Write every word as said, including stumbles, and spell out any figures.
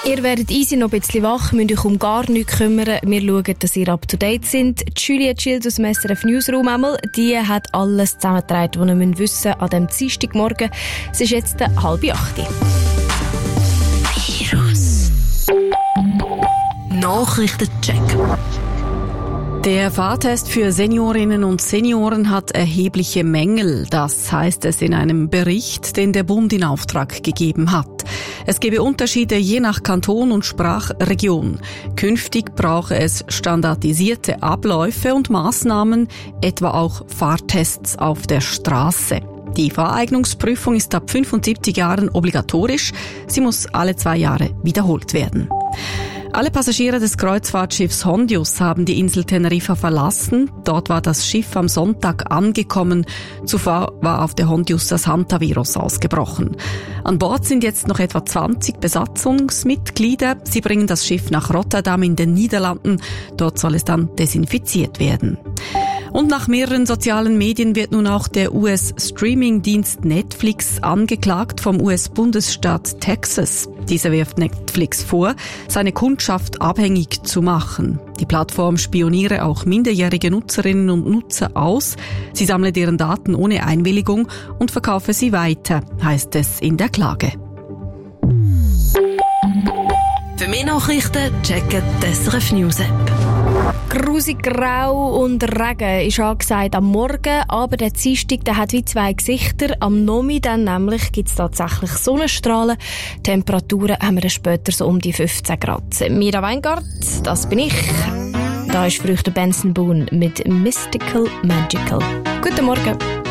Ihr werdet easy noch ein bisschen wach, müsst euch um gar nichts kümmern. Wir schauen, dass ihr up to date sind. Julia Childs aus dem S R F Newsroom einmal, die hat alles zusammengetragen, was ihr wissen müsst an diesem Dienstagmorgen. Es ist jetzt halb acht. Virus. Nachrichtencheck. Der Fahrtest für Seniorinnen und Senioren hat erhebliche Mängel. Das heißt es in einem Bericht, den der Bund in Auftrag gegeben hat. Es gebe Unterschiede je nach Kanton und Sprachregion. Künftig brauche es standardisierte Abläufe und Maßnahmen, etwa auch Fahrtests auf der Straße. Die Fahreignungsprüfung ist ab fünfundsiebzig Jahren obligatorisch. Sie muss alle zwei Jahre wiederholt werden. Alle Passagiere des Kreuzfahrtschiffs Hondius haben die Insel Teneriffa verlassen. Dort war das Schiff am Sonntag angekommen. Zuvor war auf der Hondius das Hantavirus ausgebrochen. An Bord sind jetzt noch etwa zwanzig Besatzungsmitglieder. Sie bringen das Schiff nach Rotterdam in den Niederlanden. Dort soll es dann desinfiziert werden. Und nach mehreren sozialen Medien wird nun auch der U S-Streaming-Dienst Netflix angeklagt vom U S-Bundesstaat Texas. Dieser wirft Netflix vor, seine Kundschaft abhängig zu machen. Die Plattform spioniere auch minderjährige Nutzerinnen und Nutzer aus. Sie sammle deren Daten ohne Einwilligung und verkaufe sie weiter, heißt es in der Klage. Für mehr Nachrichten checken die S R F News App. Grusig grau und Regen ist angesagt am Morgen, aber der Dienstag, der hat wie zwei Gesichter. Am Nachmittag dann nämlich gibt es tatsächlich Sonnenstrahlen. Temperaturen haben wir dann später so um die fünfzehn Grad. Mira Weingart, das bin ich. Da ist früher Benson Boone mit Mystical Magical. Guten Morgen.